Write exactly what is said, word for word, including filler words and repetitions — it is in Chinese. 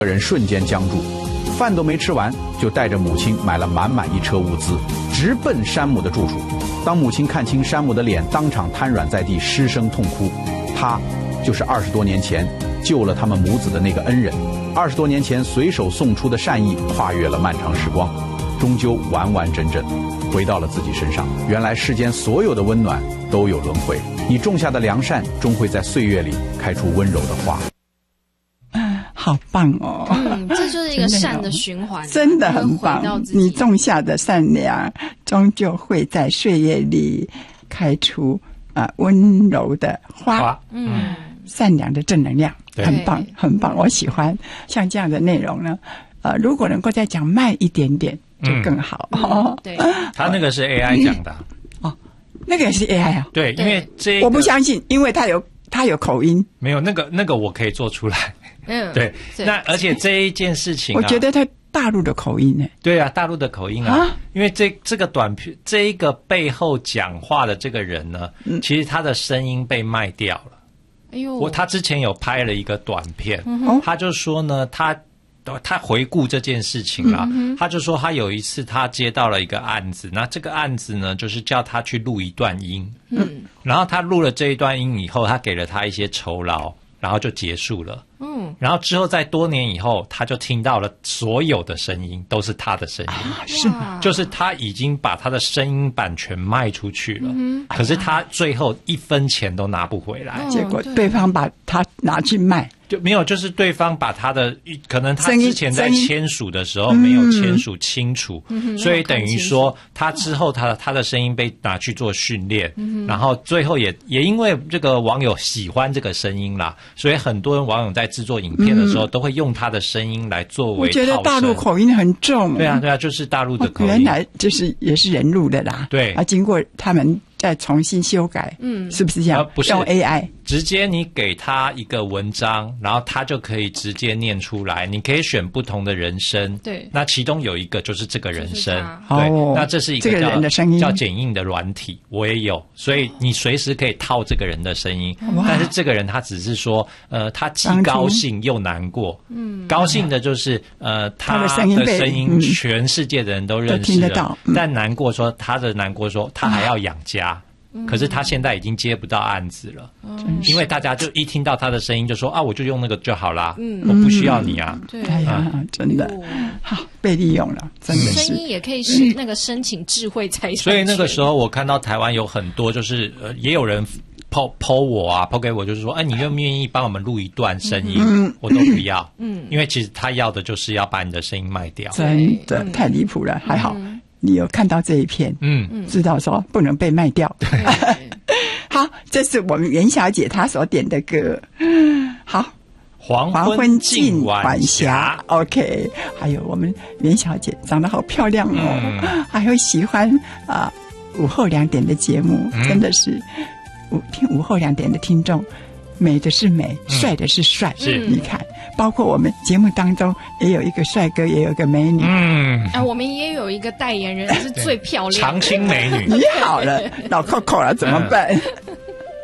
人瞬间僵住，饭都没吃完，就带着母亲买了满满一车物资，直奔山姆的住处。当母亲看清山姆的脸，当场瘫软在地，失声痛哭。他就是二十多年前救了他们母子的那个恩人。二十多年前随手送出的善意，跨越了漫长时光，终究完完整整回到了自己身上。原来世间所有的温暖都有轮回，你种下的良善终会在岁月里开出温柔的花。 好棒哦！ 嗯，这就是一个善的循环， 真的很棒。你种下的善良，终究会在岁月里开出啊、呃、温柔的花。花嗯，善良的正能量，很棒，很棒，我喜欢。像这样的内容呢，呃，如果能够再讲慢一点点，就更好。 嗯哦、 对， 他那个是 A I 讲的、啊嗯、哦，那个也是 A I 啊？ 对，因为这我不相信，因为他有他有口音。 没有那个那个我可以做出来。嗯，对，那而且这一件事情、啊， 我觉得他大陆的口音呢。 对啊，大陆的口音啊，啊因为这这个短片，这一个背后讲话的这个人呢，嗯、其实他的声音被卖掉了。哎呦，我他之前有拍了一个短片，嗯、他就说呢，他他回顾这件事情啊，嗯、他就说他有一次他接到了一个案子，那这个案子呢，就是叫他去录一段音，嗯，然后他录了这一段音以后，他给了他一些酬劳。然后就结束了，嗯，然后之后在多年以后，他就听到了所有的声音都是他的声音， 啊、是吗？ 就是他已经把他的声音版权卖出去了，嗯、可是他最后一分钱都拿不回来， 结果对方把他拿去卖。 就没有，就是对方把他的可能他之前在签署的时候没有签署清楚，嗯、所以等于说他之后他的他的声音被拿去做训练，嗯、然后最后也也因为这个网友喜欢这个声音啦，所以很多人网友在制作影片的时候、嗯、都会用他的声音来作为套声。 我觉得大陆口音很重。 对啊对啊，就是大陆的口音。 原来就是也是人录的啦。 对啊，经过他们再重新修改，嗯，是不是这样？ 呃、不是用 A I。 直接你给他一个文章，然后他就可以直接念出来。你可以选不同的人声，对，那其中有一个就是这个人声，对、哦，那这是一个叫、 这个人的声音叫剪映的软体，我也有，所以你随时可以套这个人的声音。但是这个人他只是说，呃，他既高兴又难过。嗯，高兴的就是呃，他的声音全世界的人都认识了， 听得到、 嗯、但难过说他的难过说他还要养家。嗯、可是他现在已经接不到案子了，嗯、因为大家就一听到他的声音就说啊，我就用那个就好啦，嗯、我不需要你啊。 对，哎呀，真的好被利用了，真的是。 声音也可以是那个申请智慧财产权。 所以那个时候我看到台湾有很多，就是呃，也有人抛抛我啊，抛给我，就是说，哎、啊，你愿不愿意帮我们录一段声音？嗯、我都不要，嗯，因为其实他要的就是要把你的声音卖掉， 真的太离谱了，还好。嗯你有看到这一片，嗯，知道说不能被卖掉。对，好，这是我们袁小姐她所点的歌。好， 黄昏近晚霞 ，OK。还有我们袁小姐长得好漂亮哦，嗯、还有喜欢啊、呃、午后两点的节目，嗯、真的是午听午后两点的听众，美的是美，嗯、帅的是帅。是，你看。包括我们节目当中也有一个帅哥，也有一个美女。 嗯，啊，我们也有一个代言人是最漂亮的长青美女。 你好了，老 Coco 了怎么办？